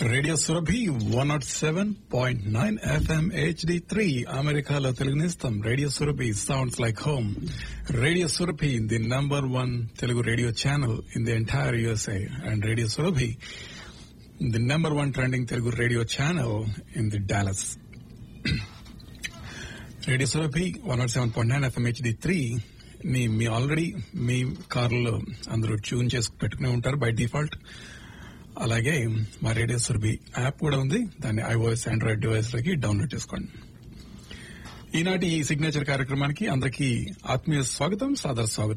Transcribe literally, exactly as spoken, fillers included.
Radio Surabhi one not seven point nine FM HD three అమెరికాలో తెలుగు నేస్తం radio Surabhi sounds like home. Radio Surabhi the number one Telugu radio channel in the entire USA and radio Surabhi the number one trending Telugu radio channel in the Dallas. Radio Surabhi one not seven point nine FM HD three ని మీ already మీ కార్లో అందరూ tune చేసి పెట్టుకునే ఉంటారు by default. అలాగే మా radio Surabhi app కూడా ఉంది, దాన్ని ఐఓఎస్ ఆండ్రాయిడ్ డివైస్ లకి డౌన్లోడ్ చేసుకోండి. ఈనాటి ఈ సిగ్నేచర్ కార్యక్రమానికి అందరికీ ఆత్మీయ స్వాగతం, సాదర స్వాగతం.